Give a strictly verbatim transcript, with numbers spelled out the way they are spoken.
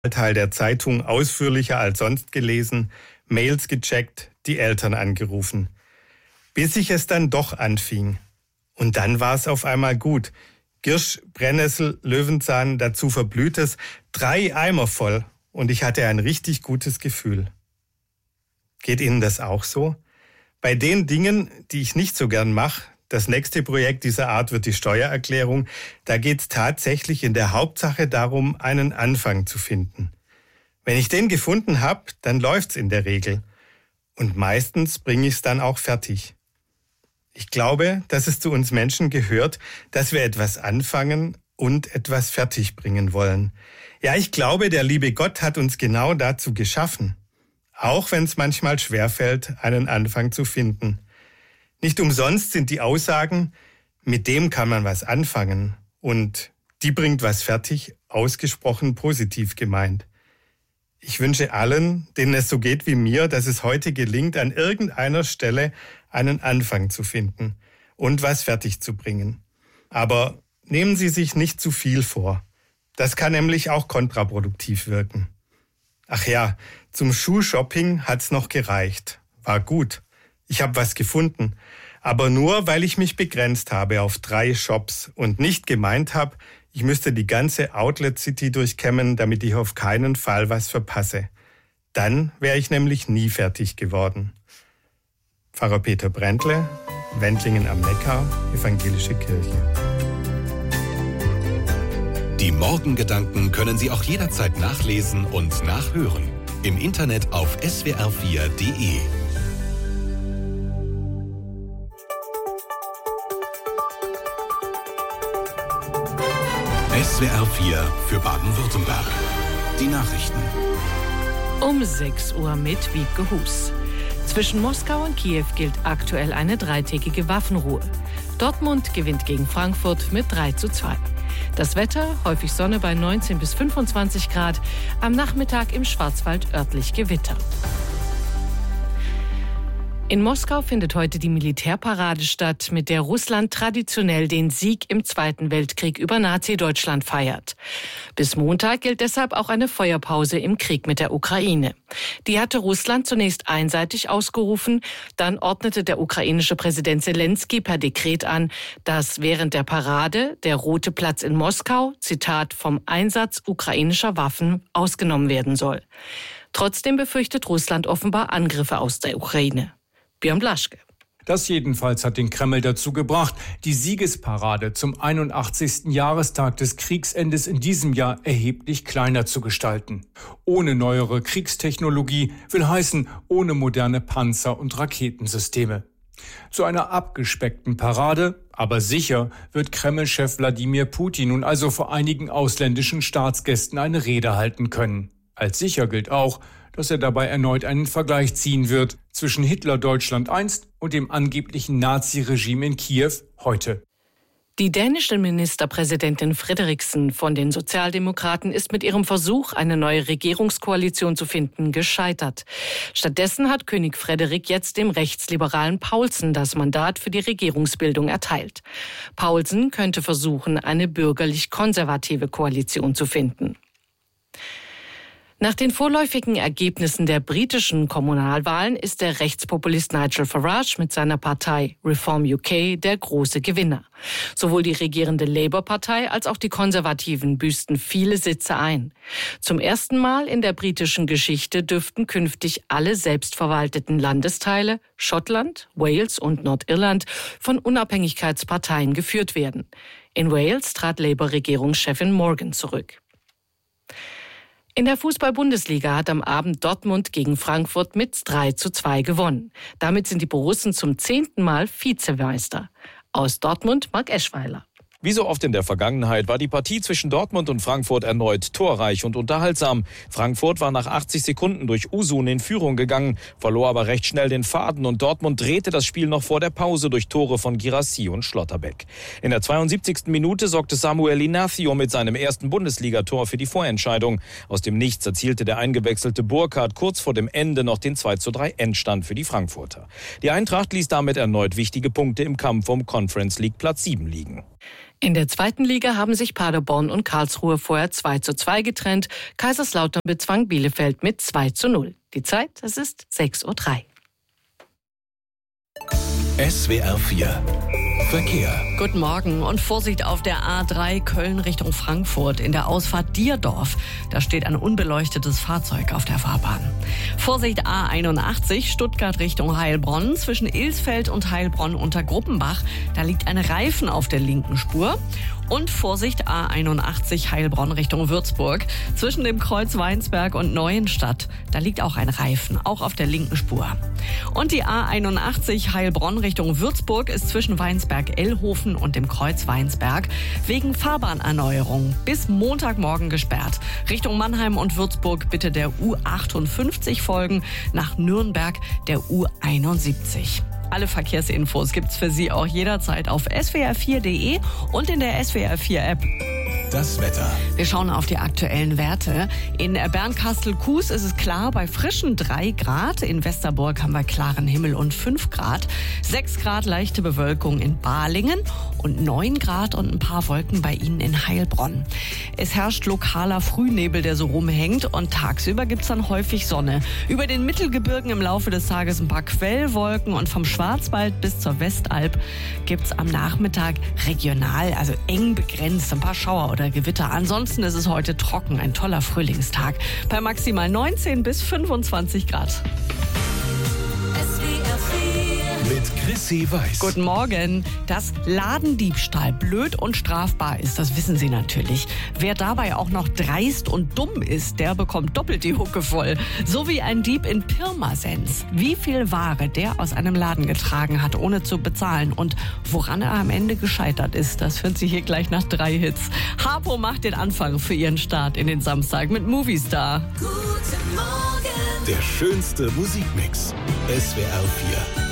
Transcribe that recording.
Teil der Zeitung ausführlicher als sonst gelesen, Mails gecheckt, die Eltern angerufen. Bis ich es dann doch anfing. Und dann war es auf einmal gut. Girsch, Brennnessel, Löwenzahn, dazu Verblühtes, drei Eimer voll. Und ich hatte ein richtig gutes Gefühl. Geht Ihnen das auch so? Bei den Dingen, die ich nicht so gern mache, das nächste Projekt dieser Art wird die Steuererklärung, da geht es tatsächlich in der Hauptsache darum, einen Anfang zu finden. Wenn ich den gefunden habe, dann läuft's in der Regel. Und meistens bringe ich es dann auch fertig. Ich glaube, dass es zu uns Menschen gehört, dass wir etwas anfangen und etwas fertig bringen wollen. Ja, ich glaube, der liebe Gott hat uns genau dazu geschaffen. Auch wenn es manchmal schwerfällt, einen Anfang zu finden. Nicht umsonst sind die Aussagen, mit dem kann man was anfangen und die bringt was fertig, ausgesprochen positiv gemeint. Ich wünsche allen, denen es so geht wie mir, dass es heute gelingt, an irgendeiner Stelle einen Anfang zu finden und was fertig zu bringen. Aber nehmen Sie sich nicht zu viel vor. Das kann nämlich auch kontraproduktiv wirken. Ach ja, zum Schuhshopping hat's noch gereicht. War gut. Ich habe was gefunden, aber nur, weil ich mich begrenzt habe auf drei Shops und nicht gemeint habe, ich müsste die ganze Outlet City durchkämmen, damit ich auf keinen Fall was verpasse. Dann wäre ich nämlich nie fertig geworden. Pfarrer Peter Brändle, Wendlingen am Neckar, Evangelische Kirche. Die Morgengedanken können Sie auch jederzeit nachlesen und nachhören. Im Internet auf s w r vier punkt d e. S W R vier für Baden-Württemberg. Die Nachrichten. Um sechs Uhr mit Wiebke Hus. Zwischen Moskau und Kiew gilt aktuell eine dreitägige Waffenruhe. Dortmund gewinnt gegen Frankfurt mit drei zu zwei. Das Wetter, häufig Sonne bei neunzehn bis fünfundzwanzig Grad, am Nachmittag im Schwarzwald örtlich Gewitter. In Moskau findet heute die Militärparade statt, mit der Russland traditionell den Sieg im Zweiten Weltkrieg über Nazi-Deutschland feiert. Bis Montag gilt deshalb auch eine Feuerpause im Krieg mit der Ukraine. Die hatte Russland zunächst einseitig ausgerufen, dann ordnete der ukrainische Präsident Selenskyj per Dekret an, dass während der Parade der Rote Platz in Moskau, Zitat, vom Einsatz ukrainischer Waffen ausgenommen werden soll. Trotzdem befürchtet Russland offenbar Angriffe aus der Ukraine. Björn Blaschke. Das jedenfalls hat den Kreml dazu gebracht, die Siegesparade zum einundachtzigsten Jahrestag des Kriegsendes in diesem Jahr erheblich kleiner zu gestalten. Ohne neuere Kriegstechnologie will heißen, ohne moderne Panzer- und Raketensysteme. Zu einer abgespeckten Parade, aber sicher, wird Kreml-Chef Wladimir Putin nun also vor einigen ausländischen Staatsgästen eine Rede halten können. Als sicher gilt auch, dass er dabei erneut einen Vergleich ziehen wird zwischen Hitler-Deutschland einst und dem angeblichen Nazi-Regime in Kiew heute. Die dänische Ministerpräsidentin Frederiksen von den Sozialdemokraten ist mit ihrem Versuch, eine neue Regierungskoalition zu finden, gescheitert. Stattdessen hat König Frederik jetzt dem rechtsliberalen Paulsen das Mandat für die Regierungsbildung erteilt. Paulsen könnte versuchen, eine bürgerlich-konservative Koalition zu finden. Nach den vorläufigen Ergebnissen der britischen Kommunalwahlen ist der Rechtspopulist Nigel Farage mit seiner Partei Reform U K der große Gewinner. Sowohl die regierende Labour-Partei als auch die Konservativen büßten viele Sitze ein. Zum ersten Mal in der britischen Geschichte dürften künftig alle selbstverwalteten Landesteile, Schottland, Wales und Nordirland, von Unabhängigkeitsparteien geführt werden. In Wales trat Labour-Regierungschefin Morgan zurück. In der Fußball-Bundesliga hat am Abend Dortmund gegen Frankfurt mit drei zu zwei gewonnen. Damit sind die Borussen zum zehnten Mal Vizemeister. Aus Dortmund Marc Eschweiler. Wie so oft in der Vergangenheit war die Partie zwischen Dortmund und Frankfurt erneut torreich und unterhaltsam. Frankfurt war nach achtzig Sekunden durch Usun in Führung gegangen, verlor aber recht schnell den Faden und Dortmund drehte das Spiel noch vor der Pause durch Tore von Guirassy und Schlotterbeck. In der zweiundsiebzigsten Minute sorgte Samuel Inacio mit seinem ersten Bundesligator für die Vorentscheidung. Aus dem Nichts erzielte der eingewechselte Burkhardt kurz vor dem Ende noch den zwei zu drei Endstand für die Frankfurter. Die Eintracht ließ damit erneut wichtige Punkte im Kampf um Conference League Platz sieben liegen. In der zweiten Liga haben sich Paderborn und Karlsruhe vorher zwei zu zwei getrennt. Kaiserslautern bezwang Bielefeld mit zwei zu null. Die Zeit, es ist sechs Uhr drei. S W R vier Verkehr. Guten Morgen und Vorsicht auf der A drei Köln Richtung Frankfurt in der Ausfahrt Dierdorf. Da steht ein unbeleuchtetes Fahrzeug auf der Fahrbahn. Vorsicht A einundachtzig Stuttgart Richtung Heilbronn zwischen Ilsfeld und Heilbronn unter Gruppenbach. Da liegt ein Reifen auf der linken Spur. Und Vorsicht A einundachtzig Heilbronn Richtung Würzburg zwischen dem Kreuz Weinsberg und Neuenstadt. Da liegt auch ein Reifen, auch auf der linken Spur. Und die A einundachtzig Heilbronn Richtung Würzburg ist zwischen Weinsberg-Ellhofen und dem Kreuz Weinsberg wegen Fahrbahnerneuerung bis Montagmorgen gesperrt. Richtung Mannheim und Würzburg bitte der U achtundfünfzig folgen, nach Nürnberg der U einundsiebzig. Alle Verkehrsinfos gibt's für Sie auch jederzeit auf S W R vier punkt de und in der S W R vier App. Das Wetter. Wir schauen auf die aktuellen Werte. In Bernkastel-Kues ist es klar bei frischen drei Grad. In Westerburg haben wir klaren Himmel und fünf Grad. sechs Grad leichte Bewölkung in Balingen und neun Grad und ein paar Wolken bei Ihnen in Heilbronn. Es herrscht lokaler Frühnebel, der so rumhängt, und tagsüber gibt's dann häufig Sonne. Über den Mittelgebirgen im Laufe des Tages ein paar Quellwolken und vom Schwarzwald bis zur Westalb gibt's am Nachmittag regional, also eng begrenzt, ein paar Schauer oder Gewitter. Ansonsten ist es heute trocken, ein toller Frühlingstag bei maximal neunzehn bis fünfundzwanzig Grad. Mit Chrissy Weiß. Guten Morgen. Dass Ladendiebstahl blöd und strafbar ist, das wissen Sie natürlich. Wer dabei auch noch dreist und dumm ist, der bekommt doppelt die Hucke voll. So wie ein Dieb in Pirmasens. Wie viel Ware der aus einem Laden getragen hat, ohne zu bezahlen und woran er am Ende gescheitert ist, das hören Sie hier gleich nach drei Hits. Harpo macht den Anfang für ihren Start in den Samstag mit Movistar. Guten Morgen. Der schönste Musikmix. S W R vier.